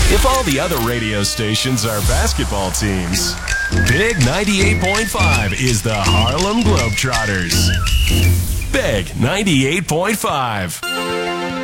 If all the other radio stations are basketball teams, Big 98.5 is the Harlem Globetrotters. Big 98.5.